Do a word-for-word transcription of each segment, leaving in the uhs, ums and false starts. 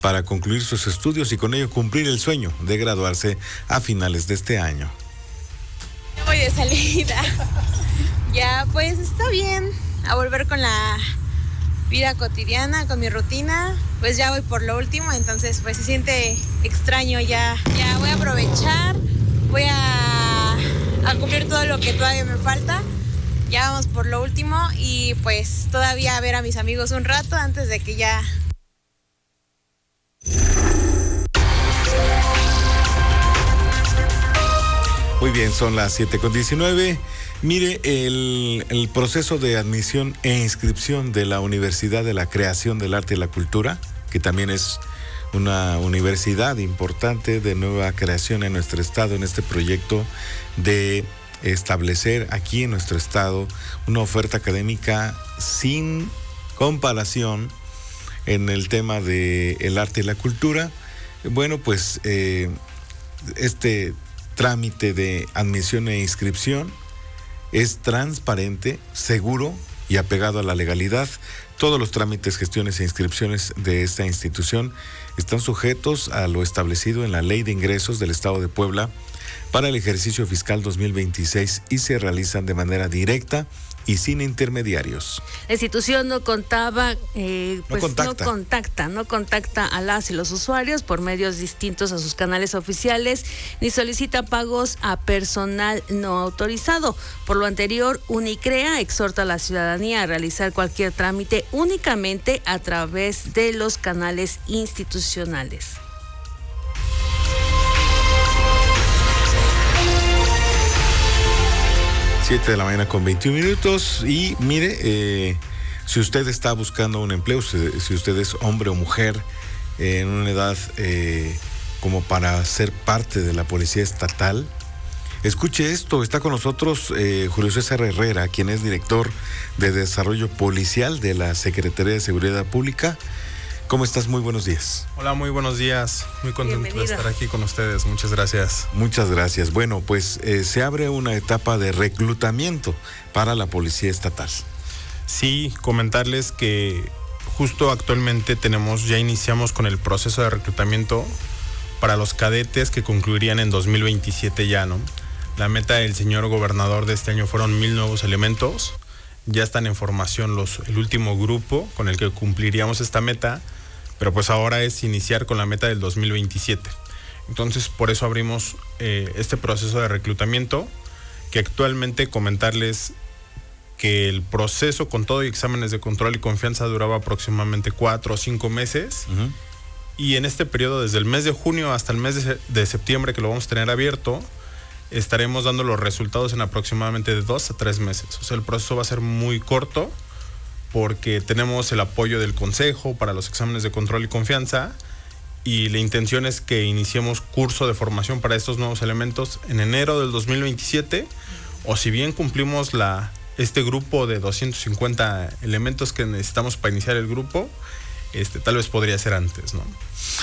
para concluir sus estudios y con ello cumplir el sueño de graduarse a finales de este año. Ya voy de salida. Ya, pues está bien. A volver con la vida cotidiana, con mi rutina. Pues ya voy por lo último, entonces pues se siente extraño ya. Ya voy a aprovechar, voy a, a cumplir todo lo que todavía me falta. Ya vamos por lo último y pues todavía a ver a mis amigos un rato antes de que ya... Muy bien, son las siete con diecinueve. Mire, el, el proceso de admisión e inscripción de la Universidad de la Creación del Arte y la Cultura, que también es una universidad importante de nueva creación en nuestro estado, en este proyecto de establecer aquí en nuestro estado una oferta académica sin comparación en el tema del arte y la cultura. Bueno, pues eh, este trámite de admisión e inscripción es transparente, seguro y apegado a la legalidad. Todos los trámites, gestiones e inscripciones de esta institución están sujetos a lo establecido en la Ley de Ingresos del Estado de Puebla para el ejercicio fiscal dos mil veintiséis y se realizan de manera directa y sin intermediarios. La institución no contaba, eh, pues no contacta. no contacta, no contacta a las y los usuarios por medios distintos a sus canales oficiales, ni solicita pagos a personal no autorizado. Por lo anterior, Unicrea exhorta a la ciudadanía a realizar cualquier trámite únicamente a través de los canales institucionales. siete de la mañana con veintiún minutos y mire, eh, si usted está buscando un empleo, si, si usted es hombre o mujer eh, en una edad eh, como para ser parte de la Policía Estatal, escuche esto, está con nosotros eh, Julio César Herrera, quien es director de Desarrollo Policial de la Secretaría de Seguridad Pública. ¿Cómo estás? Muy buenos días. Hola, muy buenos días. Muy contento Bienvenido. de estar aquí con ustedes. Muchas gracias. Muchas gracias. Bueno, pues eh, se abre una etapa de reclutamiento para la Policía Estatal. Sí, comentarles que justo actualmente tenemos, ya iniciamos con el proceso de reclutamiento para los cadetes que concluirían en dos mil veintisiete ya, ¿no? La meta del señor gobernador de este año fueron mil nuevos elementos. Ya están en formación los, el último grupo con el que cumpliríamos esta meta, pero pues ahora es iniciar con la meta del dos mil veintisiete. Entonces, por eso abrimos eh, este proceso de reclutamiento, que actualmente comentarles que el proceso con todo y exámenes de control y confianza duraba aproximadamente cuatro o cinco meses. Uh-huh. Y en este periodo, desde el mes de junio hasta el mes de, de septiembre, que lo vamos a tener abierto, estaremos dando los resultados en aproximadamente de dos a tres meses. O sea, el proceso va a ser muy corto, porque tenemos el apoyo del Consejo para los exámenes de control y confianza y la intención es que iniciemos curso de formación para estos nuevos elementos en enero del dos mil veintisiete, o si bien cumplimos la, este grupo de doscientos cincuenta elementos que necesitamos para iniciar el grupo, este, tal vez podría ser antes, ¿no?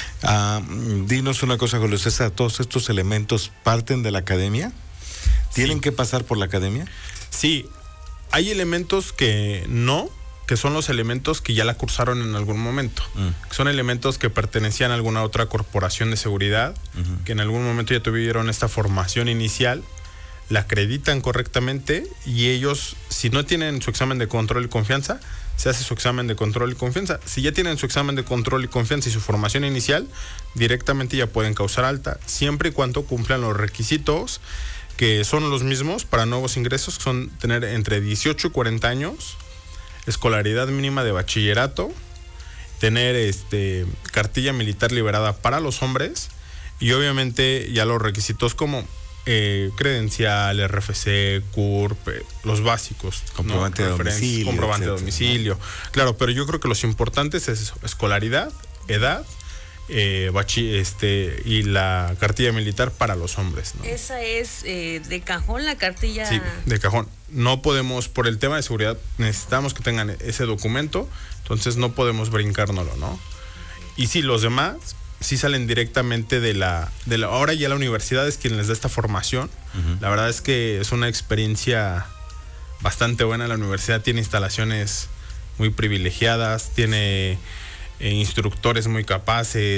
Ah, dinos una cosa, Julio César, ¿todos estos elementos parten de la academia? ¿Tienen sí. que pasar por la academia? Sí, hay elementos que no, que son los elementos que ya la cursaron en algún momento. Mm. Son elementos que pertenecían a alguna otra corporación de seguridad, uh-huh. que en algún momento ya tuvieron esta formación inicial, la acreditan correctamente y ellos, si no tienen su examen de control y confianza, se hace su examen de control y confianza. Si ya tienen su examen de control y confianza y su formación inicial, directamente ya pueden causar alta, siempre y cuando cumplan los requisitos que son los mismos para nuevos ingresos, que son tener entre dieciocho y cuarenta años, escolaridad mínima de bachillerato, tener este cartilla militar liberada para los hombres y obviamente ya los requisitos como eh, credencial, R F C, C U R P, los básicos, comprobante ¿no? de domicilio, comprobante etcétera, de domicilio, ¿no? Claro, pero yo creo que los importantes es escolaridad, edad, eh, bachi, este y la cartilla militar para los hombres, ¿no? Esa es eh, de cajón la cartilla. Sí, de cajón. No podemos, por el tema de seguridad, necesitamos que tengan ese documento, entonces no podemos brincárnoslo, ¿no? Y sí, los demás sí salen directamente de la, de la... Ahora ya la universidad es quien les da esta formación. Uh-huh. La verdad es que es una experiencia bastante buena. La universidad tiene instalaciones muy privilegiadas, tiene eh, instructores muy capaces,